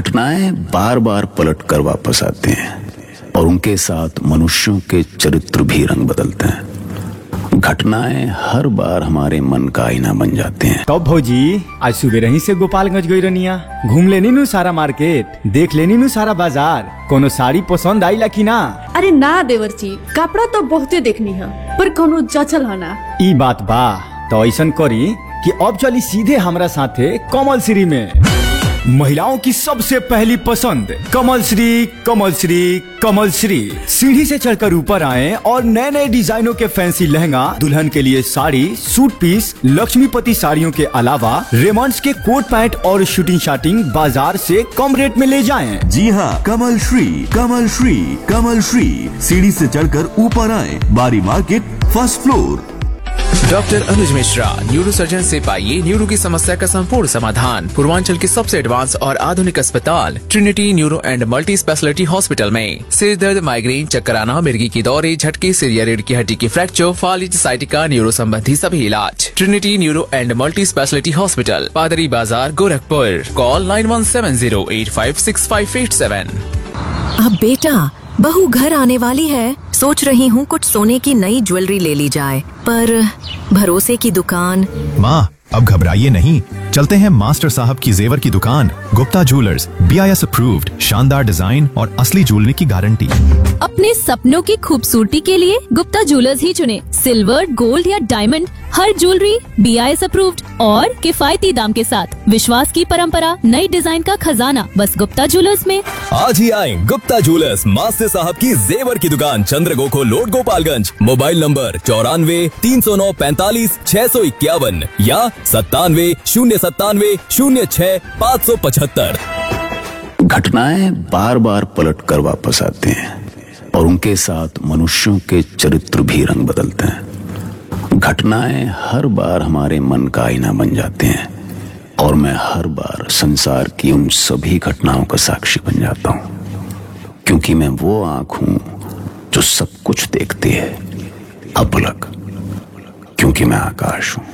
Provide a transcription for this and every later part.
घटनाएं बार बार पलट कर वापस आते हैं और उनके साथ मनुष्यों के चरित्र भी रंग बदलते हैं। घटनाएं हर बार हमारे मन का आईना बन जाते हैं। कब भौजी आज सुबह ही से गोपालगंज गई रनिया, घूम लेनी नु सारा मार्केट, देख लेनी नु सारा बाजार, कोनो साड़ी पसंद आई ला की ना? अरे ना देवर जी, कपड़ा तो बहुते देखनी है पर कोनो जचल है ना। ई बात बा तो ऐसन करी कि अब चली सीधे हमरा साथे कमल श्री में। महिलाओं की सबसे पहली पसंद कमल श्री, कमल श्री, कमल श्री। सीढ़ी से चढ़कर ऊपर आए और नए नए डिजाइनों के फैंसी लहंगा, दुल्हन के लिए साड़ी, सूट पीस, लक्ष्मीपति साड़ियों के अलावा रेमंड्स के कोट पैंट और शूटिंग शाटिंग बाजार से कम रेट में ले जाएं। जी हाँ, कमल श्री, कमल श्री, कमल श्री। सीढ़ी से चढ़कर ऊपर आए, बारी मार्केट, फर्स्ट फ्लोर। डॉक्टर अनुज मिश्रा, न्यूरो सर्जन से पाइए न्यूरो की समस्या का संपूर्ण समाधान। पूर्वांचल के सबसे एडवांस और आधुनिक अस्पताल Trinity neuro and multi speciality hospital में सिर दर्द, माइग्रेन, चक्कर आना, मिर्गी की दौरे, झटके, सिर या रीढ़ की हड्डी की फ्रैक्चर, फालिज, साइटिका, न्यूरो संबंधी सभी इलाज। Trinity neuro and multi speciality hospital, पादरी बाजार, गोरखपुर। कॉल 9170856587। अब बेटा बहू घर आने वाली है, सोच रही हूँ कुछ सोने की नई ज्वेलरी ले ली जाए, पर भरोसे की दुकान। माँ अब घबराइए नहीं, चलते हैं मास्टर साहब की जेवर की दुकान, गुप्ता ज्वेलर्स, BIS अप्रूव्ड, शानदार डिजाइन और असली ज्वेलरी की गारंटी। अपने सपनों की खूबसूरती के लिए गुप्ता ज्वेलर्स ही चुने। सिल्वर, गोल्ड या डायमंड, हर ज्वेलरी BIS अप्रूव्ड और किफायती दाम के साथ। विश्वास की परंपरा, नई डिजाइन का खजाना, बस गुप्ता ज्वेलर्स में। आज ही आए गुप्ता ज्वेलर्स, मास्टर साहब की जेवर की दुकान, चंद्रगोखो रोड, गोपालगंज। मोबाइल नंबर 94 309 45 651 या 97 097 06 575। घटनाएं बार बार पलट कर वापस आते हैं और उनके साथ मनुष्यों के चरित्र भी रंग बदलते हैं। घटनाएं हर बार हमारे मन का आईना बन जाते हैं और मैं हर बार संसार की उन सभी घटनाओं का साक्षी बन जाता हूं, क्योंकि मैं वो आंख हूं जो सब कुछ देखती है अपलक, क्योंकि मैं आकाश हूं।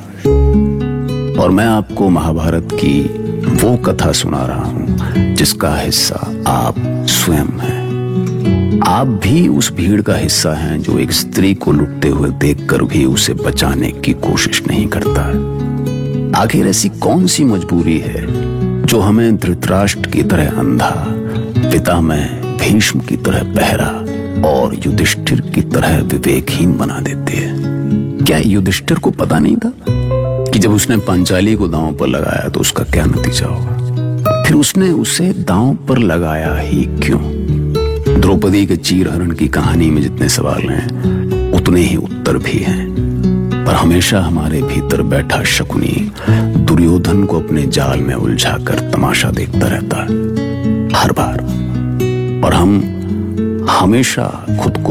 और मैं आपको महाभारत की वो कथा सुना रहा हूं जिसका हिस्सा आप स्वयं हैं। आप भी उस भीड़ का हिस्सा हैं जो एक स्त्री को लुटते हुए देखकर भी उसे बचाने की कोशिश नहीं करता है। आखिर ऐसी कौन सी मजबूरी है जो हमें धृतराष्ट्र की तरह अंधा, पितामह भीष्म की तरह बहरा और युधिष्ठिर की तरह विवेकहीन बना देती है? क्या युधिष्ठिर को पता नहीं था कि जब उसने पांचाली को दांव पर लगाया तो उसका क्या नतीजा होगा? फिर उसने उसे दांव पर लगाया ही क्यों? द्रौपदी के चीरहरण की कहानी में जितने सवाल हैं उतने ही उत्तर भी हैं, पर हमेशा हमारे भीतर बैठा शकुनी दुर्योधन को अपने जाल में उलझाकर तमाशा देखता रहता है हर बार, और हम हमेशा खुद को